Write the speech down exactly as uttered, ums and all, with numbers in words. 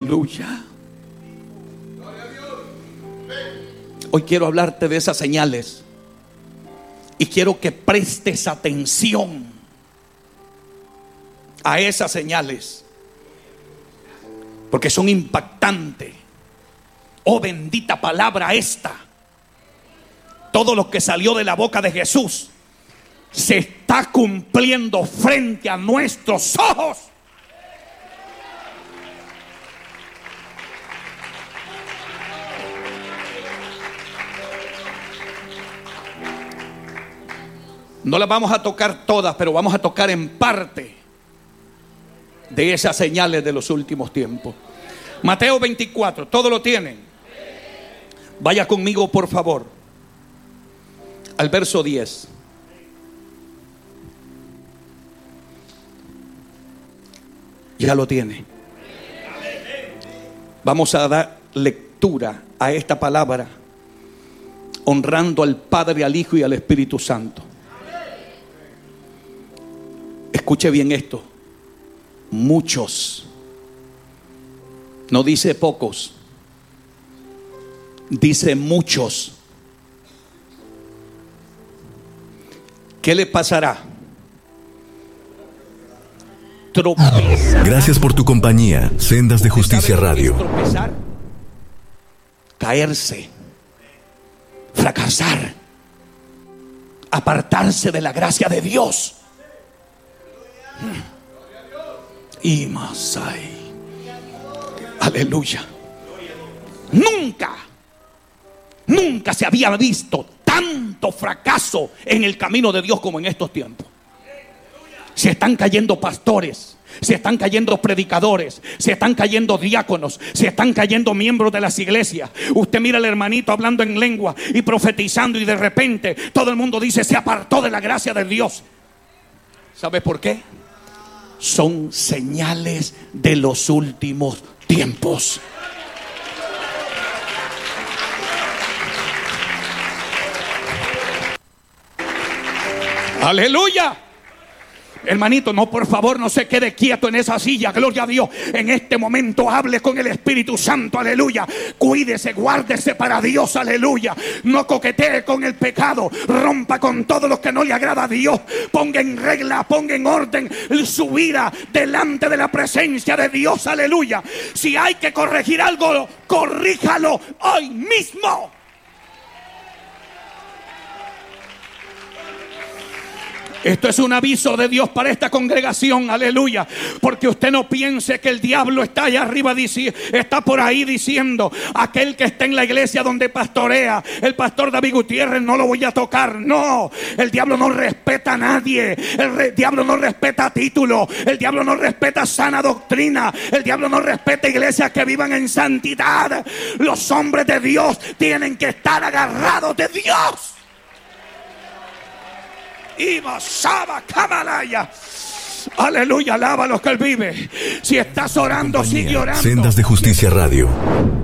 Aleluya. Hoy quiero hablarte de esas señales y quiero que prestes atención a esas señales, porque son impactantes. Oh, bendita palabra esta. Todo lo que salió de la boca de Jesús se está cumpliendo frente a nuestros ojos. No las vamos a tocar todas, pero vamos a tocar en parte de esas señales de los últimos tiempos. Mateo veinticuatro, ¿todo lo tienen? Vaya conmigo, por favor, al verso diez. Ya lo tiene. Vamos a dar lectura a esta palabra, honrando al Padre, al Hijo y al Espíritu Santo. Escuche bien esto. Muchos, no dice pocos, dice muchos. ¿Qué le pasará? Tropezar. Gracias por tu compañía. Sendas de Justicia Radio. Tropezar, caerse, fracasar, apartarse de la gracia de Dios. Y más hay. Aleluya. Nunca, nunca se había visto tanto fracaso en el camino de Dios como en estos tiempos. Se están cayendo pastores, se están cayendo predicadores, se están cayendo diáconos, se están cayendo miembros de las iglesias. Usted mira al hermanito hablando en lengua y profetizando, y de repente todo el mundo dice: se apartó de la gracia de Dios. ¿Sabe por qué? Son señales de los últimos tiempos. Aleluya. Hermanito, no, por favor, no se quede quieto en esa silla. Gloria a Dios. En este momento hable con el Espíritu Santo. Aleluya. Cuídese, guárdese para Dios. Aleluya. No coquetee con el pecado. Rompa con todo lo que no le agrada a Dios. Ponga en regla, ponga en orden su vida delante de la presencia de Dios. Aleluya. Si hay que corregir algo, corríjalo hoy mismo. Esto es un aviso de Dios para esta congregación, aleluya. Porque usted no piense que el diablo está allá arriba, está por ahí diciendo: aquel que está en la iglesia donde pastorea el pastor David Gutiérrez, no lo voy a tocar. No, el diablo no respeta a nadie. El re- diablo no respeta título. El diablo no respeta sana doctrina. El diablo no respeta iglesias que vivan en santidad. Los hombres de Dios tienen que estar agarrados de Dios. Y Masaba Kamalaya. Aleluya, alaba a los que él vive. Si estás orando, sigue orando. Sendas de Justicia Radio.